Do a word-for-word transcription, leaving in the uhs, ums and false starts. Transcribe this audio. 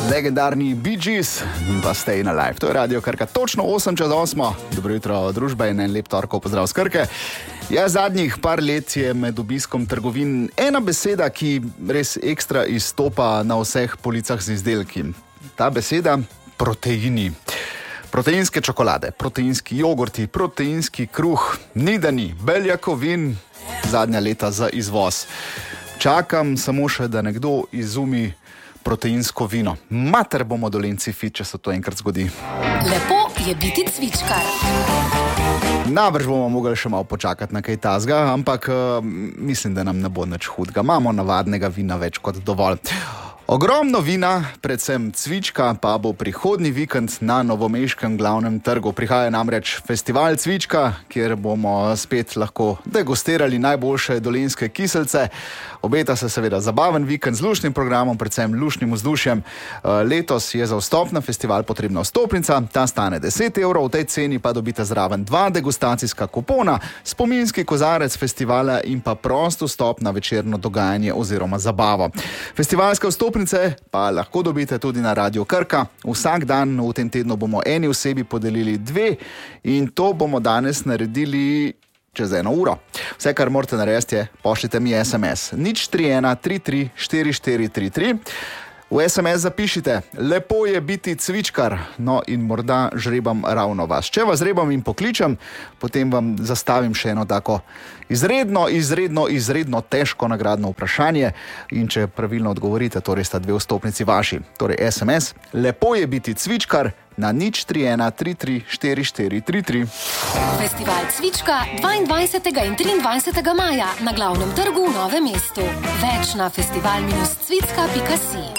Legendarni Bee Gees pa Stay Alive. To je Radio Krka, točno osem čez osmo. Dobro jutro, družba, in en lep torkov pozdrav z Krke. Ja, zadnjih par let je med obiskom trgovin ena beseda, ki res ekstra izstopa na vseh policah z izdelki. Ta beseda, proteini. Proteinske čokolade, proteinski jogurti, proteinski kruh, ni da ni, beljakovin, zadnja leta za izvoz. Čakam samo še, da nekdo izumi proteinsko vino. Mater bomo Dolenci fit, če se to enkrat zgodi. Lepo je biti cvičkar. Najbrž bomo mogli še malo počakati na kaj tazga, ampak uh, mislim, da nam ne bo nič hudega. Imamo navadnega vina več kot dovolj. Ogromno vina, predvsem cvička, pa bo prihodnji vikend na novomeškem glavnem trgu. Prihaja namreč festival cvička, kjer bomo spet lahko degustirali najboljše dolenjske kiselce. Obeta se seveda zabaven vikend z luštnim programom, predvsem luštnim vzdušjem. Letos je za vstop na festival potrebna vstopnica, ta stane deset evrov, v tej ceni pa dobite zraven dva degustacijska kupona, spominski kozarec festivala in pa prost vstop na večerno dogajanje oziroma zabavo. Festivalska vstopnica pa lahko dobite tudi na Radio Krka. Vsak dan v tem tednu bomo eni osebi podelili dve in to bomo danes naredili čez eno uro. Vse, kar morate narediti, je pošljite mi es em es. nič tri ena tri tri štiri štiri tri tri. V es em es zapišite, lepo je biti cvičkar, no in morda žrebam ravno vas. Če vas zrebam in pokličem, potem vam zastavim še eno tako izredno, izredno, izredno težko nagradno vprašanje in če pravilno odgovorite, torej sta dve vstopnici vaši. Torej es em es, lepo je biti cvičkar na nič tri ena tri tri štiri štiri tri tri. Festival cvička dvaindvajsetega in triindvajsetega maja na glavnem trgu v Novem mestu. Več na festival cvicka pika si.